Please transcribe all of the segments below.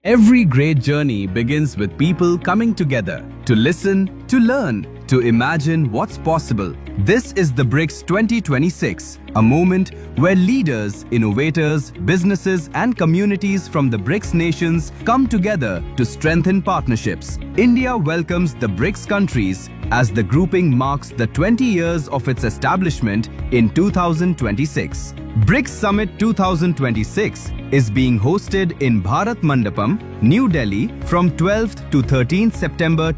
Every great journey begins with people coming together to listen, to learn, to imagine what's possible. This is the BRICS 2026, a moment where leaders, innovators, businesses, and communities from the BRICS nations come together to strengthen partnerships. India welcomes the BRICS countries as the grouping marks the 20 years of its establishment in 2026. BRICS Summit 2026 is being hosted in Bharat Mandapam, New Delhi from 12th to 13th September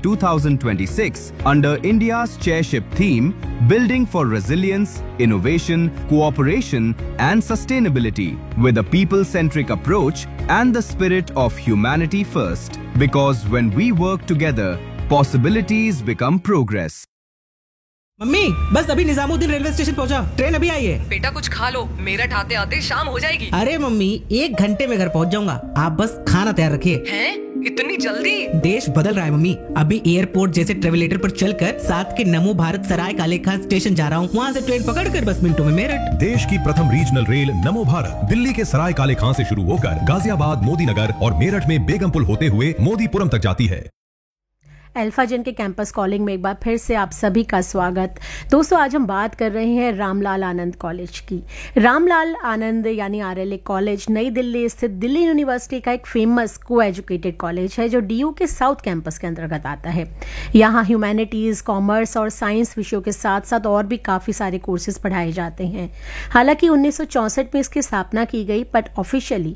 2026 under India's chairship theme Building for Resilience, Innovation, Cooperation and Sustainability with a people-centric approach and the spirit of humanity first. Because when we work together, possibilities become progress. Mummy बस अभी Nizamuddin railway station पहुंचा, train अभी आई है। बेटा कुछ खा लो, मेरठ आते आते शाम हो जाएगी। अरे मम्मी 1 घंटे में घर पहुंच जाऊंगा, आप बस खाना तैयार रखिए। हैं? इतनी जल्दी? देश बदल रहा है मम्मी, अभी एयरपोर्ट जैसे ट्रेवलेटर पर चलकर साथ के नमो भारत सराय काले खान स्टेशन जा रहा हूँ, वहाँ से ट्रेन पकड़कर बस मिनटों में मेरठ। देश की प्रथम रीजनल रेल नमो भारत दिल्ली के सराय काले खान से शुरू होकर गाजियाबाद, मोदीनगर और मेरठ में बेगमपुल होते हुए मोदीपुरम तक जाती है। अल्फाजन के कैंपस कॉलिंग में एक बार फिर से आप सभी का स्वागत। दोस्तों, आज हम बात कर रहे हैं रामलाल आनंद कॉलेज की। रामलाल आनंद यानी आरएलए कॉलेज नई दिल्ली स्थित दिल्ली यूनिवर्सिटी का एक फेमस को एजुकेटेड कॉलेज है जो डीयू के साउथ कैंपस के अंतर्गत आता है। यहाँ ह्यूमैनिटीज़, कॉमर्स और साइंस विषयों के साथ साथ और भी काफ़ी सारे कोर्सेज पढ़ाए जाते हैं। हालांकि 1964 में इसकी स्थापना की गई, बट ऑफिशियली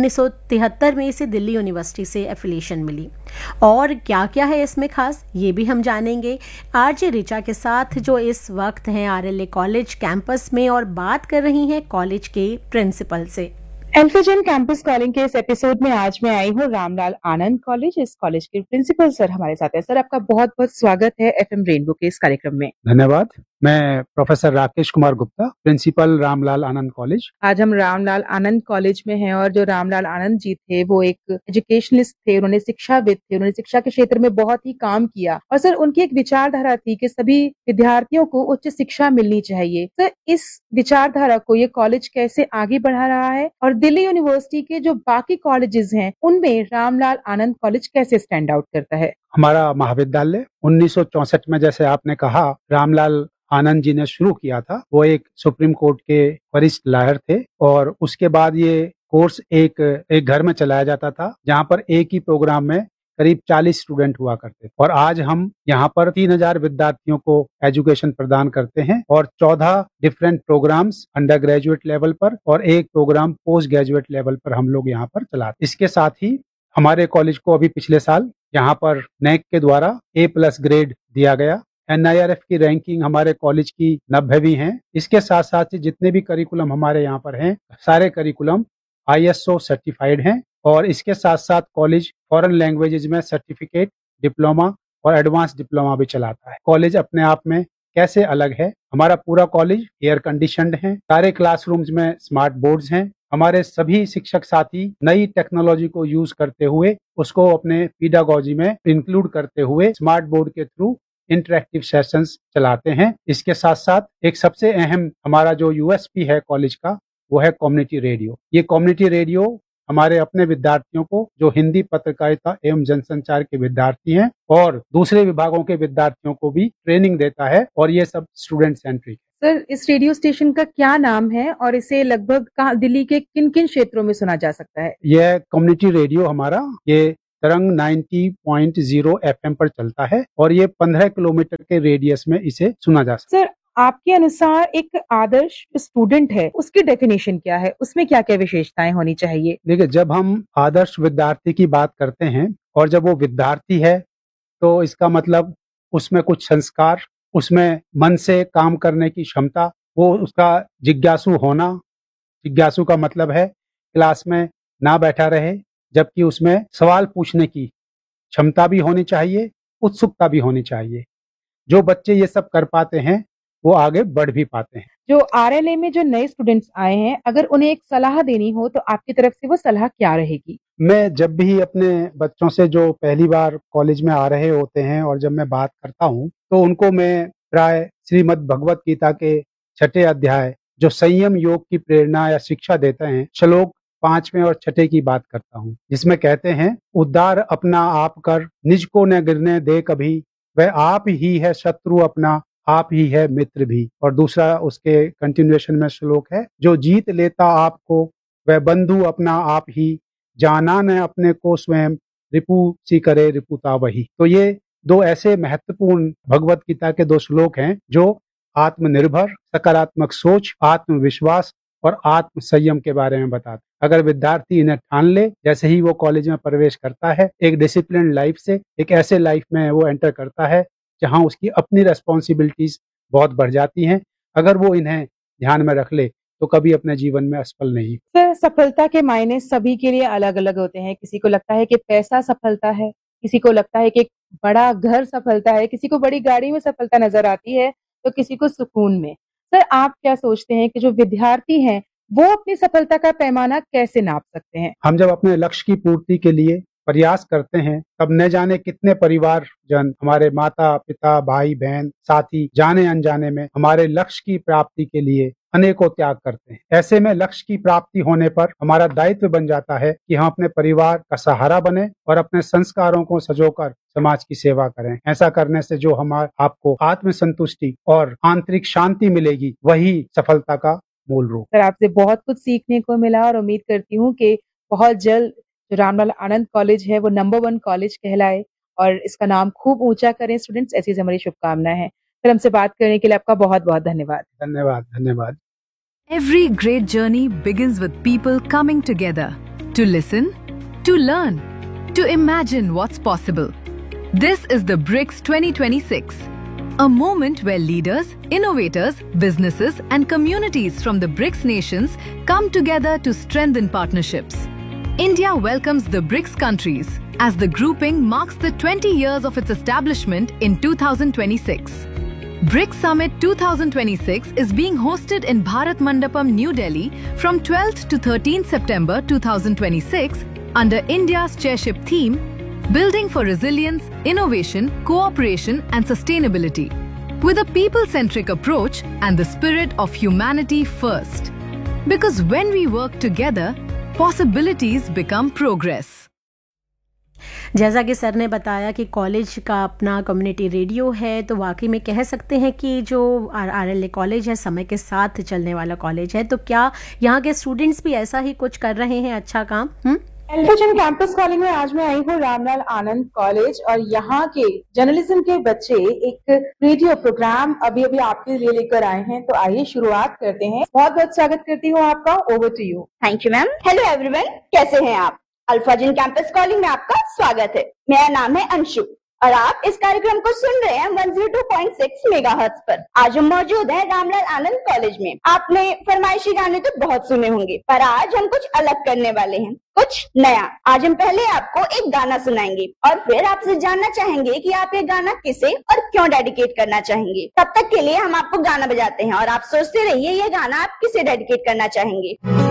1973 में इसे दिल्ली यूनिवर्सिटी से एफिलिएशन मिली। और क्या क्या है इसमें खास, ये भी हम जानेंगे आरजे रिचा के साथ, जो इस वक्त हैं आरएलए कॉलेज कैंपस में और बात कर रही हैं कॉलेज के प्रिंसिपल से। अल्फाजन कैंपस कॉलिंग के इस एपिसोड में आज मैं आई हूँ रामलाल आनंद कॉलेज। इस कॉलेज के प्रिंसिपल सर हमारे साथ है। सर, आपका बहुत बहुत स्वागत है एफएम रेनबो के इस कार्यक्रम में। धन्यवाद। मैं प्रोफेसर राकेश कुमार गुप्ता, प्रिंसिपल रामलाल आनंद कॉलेज। आज हम रामलाल आनंद कॉलेज में हैं और जो रामलाल आनंद जी थे वो एक एजुकेशनिस्ट थे, उन्होंने शिक्षाविद थे, उन्होंने शिक्षा के क्षेत्र में बहुत ही काम किया। और सर, उनकी एक विचारधारा थी कि सभी विद्यार्थियों को उच्च शिक्षा मिलनी चाहिए। सर, इस विचारधारा को ये कॉलेज कैसे आगे बढ़ा रहा है और दिल्ली यूनिवर्सिटी के जो बाकी कॉलेजेस हैं उनमें रामलाल आनंद कॉलेज कैसे स्टैंड आउट करता है? हमारा महाविद्यालय 1964 में, जैसे आपने कहा, रामलाल आनंद जी ने शुरू किया था। वो एक सुप्रीम कोर्ट के वरिष्ठ लॉयर थे और उसके बाद ये कोर्स एक घर में चलाया जाता था जहाँ पर एक ही प्रोग्राम में करीब 40 स्टूडेंट हुआ करते थे। और आज हम यहाँ पर 3000 विद्यार्थियों को एजुकेशन प्रदान करते हैं और 14 different programmes under graduate level पर और एक प्रोग्राम पोस्ट ग्रेजुएट लेवल पर हम लोग यहाँ पर चलाते। इसके साथ ही हमारे कॉलेज को अभी पिछले साल यहाँ पर नैक के द्वारा A+ ग्रेड दिया गया। NIRF की रैंकिंग हमारे कॉलेज की 90वीं है। इसके साथ साथ जितने भी करिकुलम हमारे यहाँ पर हैं, सारे करिकुलम ISO सर्टिफाइड हैं। और इसके साथ साथ कॉलेज फॉरेन लैंग्वेजेज में सर्टिफिकेट, डिप्लोमा और एडवांस डिप्लोमा भी चलाता है। कॉलेज अपने आप में कैसे अलग है? हमारा पूरा कॉलेज एयर कंडीशनड है, सारे क्लासरूम्स में स्मार्ट बोर्ड्स हैं। हमारे सभी शिक्षक साथी नई टेक्नोलॉजी को यूज करते हुए उसको अपने पीडागोजी में इंक्लूड करते हुए स्मार्ट बोर्ड के थ्रू इंटरेक्टिव सेशंस चलाते हैं। इसके साथ साथ एक सबसे अहम हमारा जो USP है कॉलेज का, वो है कम्युनिटी रेडियो। ये कम्युनिटी रेडियो हमारे अपने विद्यार्थियों को, जो हिंदी पत्रकारिता एवं जनसंचार के विद्यार्थी हैं और दूसरे विभागों के विद्यार्थियों को भी ट्रेनिंग देता है और ये सब स्टूडेंट सेंट्रिक। सर, इस रेडियो स्टेशन का क्या नाम है और इसे लगभग कहाँ, दिल्ली के किन किन क्षेत्रों में सुना जा सकता है? यह कम्युनिटी रेडियो हमारा ये तरंग 90.0 FM पर चलता है और ये 15 किलोमीटर के रेडियस में इसे सुना जा सकता है। सर, आपके अनुसार एक आदर्श स्टूडेंट है, उसकी डेफिनेशन क्या है? उसमें क्या क्या विशेषताएं होनी चाहिए? देखिए, जब हम आदर्श विद्यार्थी की बात करते हैं और जब वो विद्यार्थी है तो इसका मतलब उसमें कुछ संस्कार, उसमें मन से काम करने की क्षमता, वो उसका जिज्ञासु होना। जिज्ञासु का मतलब है क्लास में ना बैठा रहे, जबकि उसमें सवाल पूछने की क्षमता भी होनी चाहिए, उत्सुकता भी होनी चाहिए। जो बच्चे ये सब कर पाते हैं वो आगे बढ़ भी पाते हैं। जो आरएलए में जो नए स्टूडेंट्स आए हैं, अगर उन्हें एक सलाह देनी हो तो आपकी तरफ से वो सलाह क्या रहेगी? मैं जब भी अपने बच्चों से जो पहली बार कॉलेज में आ रहे होते हैं और जब मैं बात करता हूँ तो उनको मैं प्राय श्रीमद् भगवत गीता के 6ठे अध्याय जो संयम योग की प्रेरणा या शिक्षा देते हैं, श्लोक 5वें और 6ठे की बात करता हूँ, जिसमें कहते हैं, उद्धार अपना आप कर, निज को न गिरने दे कभी, वह आप ही है शत्रु अपना, आप ही है मित्र भी। और दूसरा उसके कंटिन्यूएशन में श्लोक है, जो जीत लेता आपको वह बंधु अपना आप ही, जाना न अपने को स्वयं, रिपु सी करे रिपुता वही। तो ये दो ऐसे महत्वपूर्ण भगवत गीता के 2 श्लोक हैं जो आत्मनिर्भर, सकारात्मक सोच, आत्मविश्वास और आत्म संयम के बारे में बताते हैं। अगर विद्यार्थी इन्हें ठान ले, जैसे ही वो कॉलेज में प्रवेश करता है, एक डिसिप्लिन लाइफ से एक ऐसे लाइफ में वो एंटर करता है जहां उसकी अपनी रेस्पॉन्सिबिलिटीज बहुत बढ़ जाती हैं। अगर वो इन्हें ध्यान में रख ले तो कभी अपने जीवन में असफल नहीं। सर, सफलता के मायने सभी के लिए अलग अलग होते हैं। किसी को लगता है कि पैसा सफलता है, किसी को लगता है कि एक बड़ा घर सफलता है, किसी को बड़ी गाड़ी में सफलता नजर आती है, तो किसी को सुकून में। सर, आप क्या सोचते हैं कि जो विद्यार्थी हैं वो अपनी सफलता का पैमाना कैसे नाप सकते हैं? हम जब अपने लक्ष्य की पूर्ति के लिए प्रयास करते हैं, तब न जाने कितने परिवार जन, हमारे माता पिता, भाई बहन, साथी, जाने अनजाने में हमारे लक्ष्य की प्राप्ति के लिए अनेकों त्याग करते हैं। ऐसे में लक्ष्य की प्राप्ति होने पर हमारा दायित्व बन जाता है कि हम अपने परिवार का सहारा बने और अपने संस्कारों को सजोकर समाज की सेवा करें। ऐसा करने से जो आपको आत्मसंतुष्टि और आंतरिक शांति मिलेगी, वही सफलता का मूल रूप। सर, आपसे बहुत कुछ सीखने को मिला और उम्मीद करती हूँ कि बहुत जल्द जो रामलाल आनंद कॉलेज है वो नंबर 1 कॉलेज कहलाए और इसका नाम खूब ऊंचा करें स्टूडेंट्स। ऐसी हमारी शुभकामनाएं हैं। फिर हमसे बात करने के लिए आपका बहुत बहुत धन्यवाद। धन्यवाद। धन्यवाद। Every great journey begins with people coming together to listen, to learn, to imagine what's possible. This is the BRICS 2026, a moment where leaders, innovators, businesses and communities from the BRICS nations come together to strengthen partnerships. India welcomes the BRICS countries as the grouping marks the 20 years of its establishment in 2026. BRICS Summit 2026 is being hosted in Bharat Mandapam, New Delhi from 12th to 13th September 2026 under India's chairship theme, Building for Resilience, Innovation, Cooperation and Sustainability, with a people-centric approach and the spirit of humanity first. Because when we work together, possibilities become progress. जैसा कि sir ने बताया कि college का अपना community radio है, तो वाकई में कह सकते हैं कि जो आरएलए कॉलेज है समय के साथ चलने वाला कॉलेज है। तो क्या यहाँ के स्टूडेंट्स भी ऐसा ही कुछ कर रहे हैं अच्छा काम? एल्फाजन कैंपस कॉलिंग में आज मैं आई हूँ रामलाल आनंद कॉलेज और यहाँ के जर्नलिज्म के बच्चे एक रेडियो प्रोग्राम अभी अभी आपके लिए लेकर आए हैं। तो आइए शुरुआत करते हैं। बहुत बहुत स्वागत करती हूँ आपका। Over to you. Thank you ma'am. Hello everyone, कैसे हैं आप? अल्फाजन कैंपस कॉलिंग में आपका स्वागत है। मेरा नाम है अंशु और आप इस कार्यक्रम को सुन रहे हैं 102.6 मेगाहर्ट्ज पर। आज हम मौजूद हैं रामलाल आनंद कॉलेज में। आपने फरमाइशी गाने तो बहुत सुने होंगे, पर आज हम कुछ अलग करने वाले हैं, कुछ नया। आज हम पहले आपको एक गाना सुनाएंगे और फिर आपसे जानना चाहेंगे कि आप ये गाना किसे और क्यों डेडिकेट करना चाहेंगे। तब तक के लिए हम आपको गाना बजाते हैं और आप सोचते रहिए ये गाना आप किसे डेडिकेट करना चाहेंगे।